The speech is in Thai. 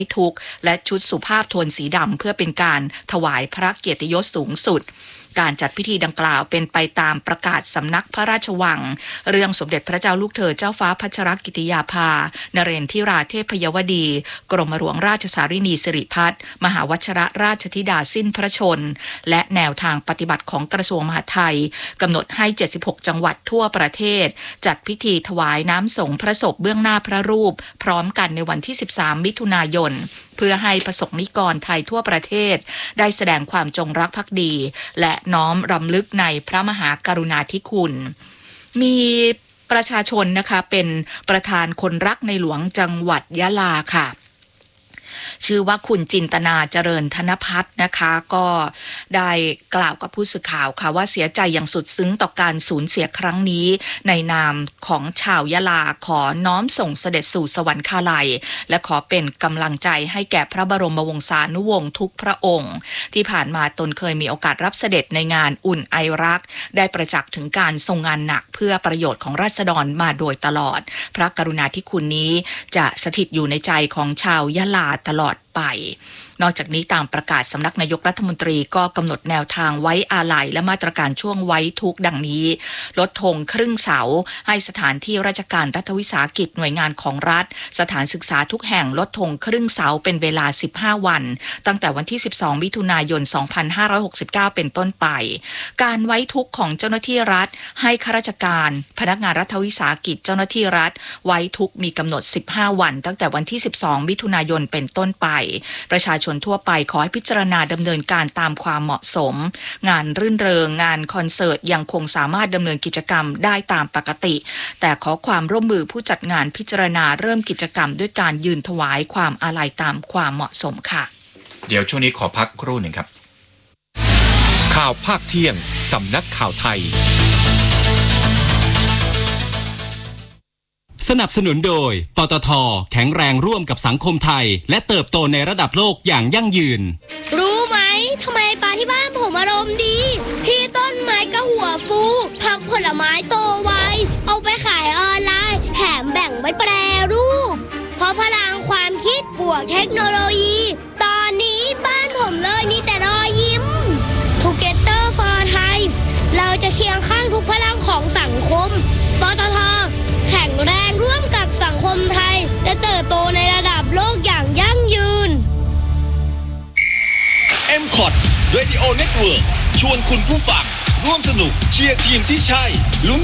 ทุกข์และชุดสุภาพโทนสีดำเพื่อเป็นการถวายพระเกียรติยศสูงสุดการจัดพิธีดังกล่าวเป็นไปตามประกาศสำนักพระราชวังเรื่องสมเด็จพระเจ้าลูกเธอเจ้าฟ้าพัชรกิติยาภานเรนทิราเทพยวดีกรมหลวงราชสารินีสิริพัฒน์มหาวชิรราชธิดาสิ้นพระชนและแนวทางปฏิบัติของกระทรวงมหาดไทยกำหนดให้76จังหวัดทั่วประเทศจัดพิธีถวายน้ำสงฆ์พระศพเบื้องหน้าพระรูปพร้อมกันในวันที่13มิถุนายนเพื่อให้ประสบนิกรไทยทั่วประเทศได้แสดงความจงรักภักดีและน้อมรำลึกในพระมหากรุณาธิคุณมีประชาชนนะคะเป็นประธานคนรักในหลวงจังหวัดยะลาค่ะชื่อว่าคุณจินตนาเจริญธนภัทรนะคะก็ได้กล่าวกับผู้สื่อข่าวค่ะว่าเสียใจอย่างสุดซึ้งต่อการสูญเสียครั้งนี้ในนามของชาวยะลาขอน้อมส่งเสด็จสู่สวรรคาลัยและขอเป็นกำลังใจให้แก่พระบรมวงศานุวงศ์ทุกพระองค์ที่ผ่านมาตนเคยมีโอกาสรับเสด็จในงานอุ่นไอรักได้ประจักษ์ถึงการทรงงานหนักเพื่อประโยชน์ของราษฎรมาโดยตลอดพระกรุณาธิคุณนี้จะสถิตอยู่ในใจของชาวยะลาตลอดไปนอกจากนี้ตามประกาศสำนักนายกรัฐมนตรีก็กำหนดแนวทางไว้อาลัยและมาตรการช่วงไว้ทุกข์ดังนี้ลดธงครึ่งเสาให้สถานที่ราชการรัฐวิสาหกิจหน่วยงานของรัฐสถานศึกษาทุกแห่งลดธงครึ่งเสาเป็นเวลา15วันตั้งแต่วันที่12มิถุนายน2569เป็นต้นไปการไว้ทุกข์ของเจ้าหน้าที่รัฐให้ข้าราชการพนักงานรัฐวิสาหกิจเจ้าหน้าที่รัฐไว้ทุกข์มีกำหนด15วันตั้งแต่วันที่12มิถุนายนเป็นต้นไปประชาชนทั่วไปขอให้พิจารณาดำเนินการตามความเหมาะสมงานรื่นเริงงานคอนเสิร์ตยังคงสามารถดำเนินกิจกรรมได้ตามปกติแต่ขอความร่วมมือผู้จัดงานพิจารณาเริ่มกิจกรรมด้วยการยืนถวายความอาลัยตามความเหมาะสมค่ะเดี๋ยวช่วงนี้ขอพักครู่หนึ่งครับข่าวภาคเที่ยงสำนักข่าวไทยสนับสนุนโดยปตท.แข็งแรงร่วมกับสังคมไทยและเติบโตในระดับโลกอย่างยั่งยืนรู้ไหมทำไมปลาที่บ้านผมอารมณ์ดีที่ต้นไม้ก็หัวฟูผักผลไม้โตไวเอาไปขายออนไลน์แถมแบ่งไว้แปรรูปเพราะพลังความคิดบวกเทคโนโลยีตอนนี้บ้านผมเลยมีแต่รอยยิ้ม Together for Thai เราจะเคียงข้างทุกพลังของสังคมปตท.แข็งแรงร่วมกับสังคมไทยและเติบโตในระดับโลกอย่างยั่งยืน M-Cot Radio Network ชวนคุณผู้ฟังร่วมสนุกเชียร์ทีมที่ใช่ลุ้น